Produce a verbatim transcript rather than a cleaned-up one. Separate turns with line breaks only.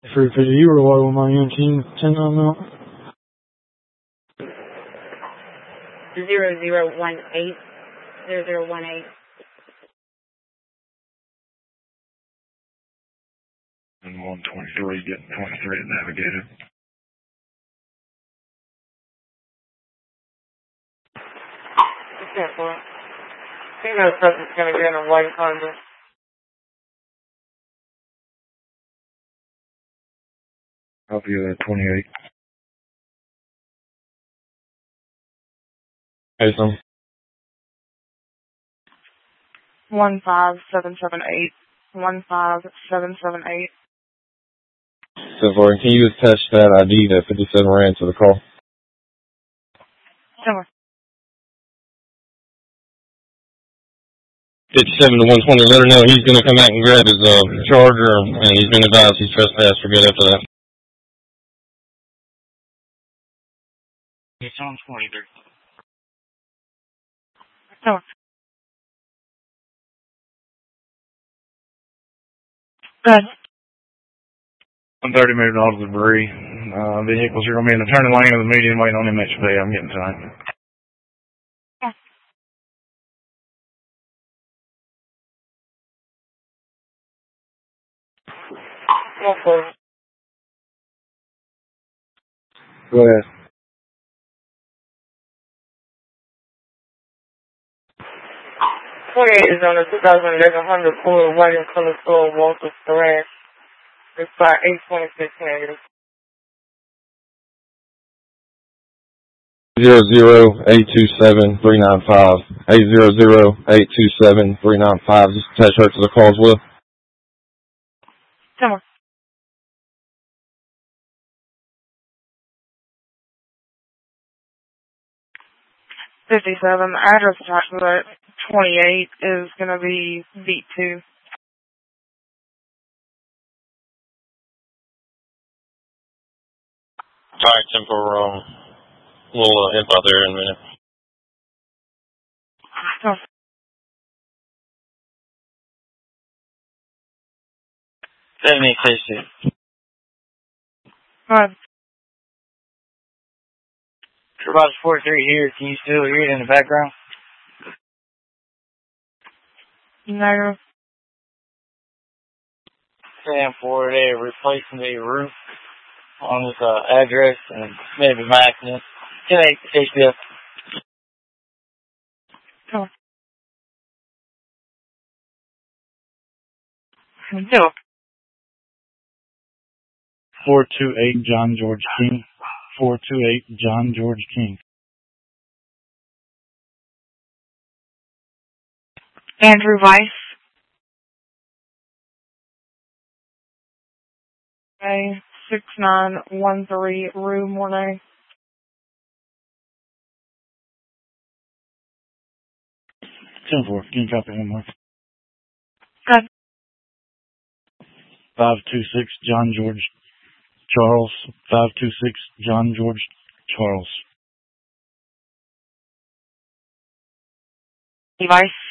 For, for you or what with my M T ten nine mil?
Zero zero one eight zero zero one eight.
And one twenty three getting twenty three at Navigator.
ten four. I think that something's gonna get in a white Honda.
Copy of that twenty eight.
Hey, some.
One five seven seven eight. One five seven seven eight.
So far, can you attach that I D that fifty-seven ran to the call?
Sure.
fifty-seven to one twenty, let her know he's going to come out and grab his uh, charger, and he's been advised he's trespassed for good after that.
It's on twenty-three.
Sure. Good.
one thirty moving off the debris. Uh, vehicles are going to be in the turning lane of the median waiting on M H P. I'm getting time.
Yeah.
Okay.
Go ahead.
twenty-eight is on a two thousand eleven Honda Accord white and color store Walter Garage. It's by eight twenty-six negative.
Zero zero eight two seven three nine five. Eight zero zero eight two seven three nine five. Just attach her to the call as well.
Sure. fifty-seven. The address attached to that twenty-eight is going to be beat two.
Alright, Tim, for, um, we'll uh, hit out there in a minute.
Sure.
seventy K.
Go ahead.
Garage forty-three here. Can you still hear it in the background?
Negative.
Saying for they're replacing the roof on this uh, address and maybe by accident. ten eight H B S.
Sure. Do.
four two eight John George King. four two eight John George King.
Andrew Weiss. Okay. six nine one three Rue Mornay.
ten four. Can you copy one more?
Good.
five two six John George Charles. five two six John George Charles.
Weiss.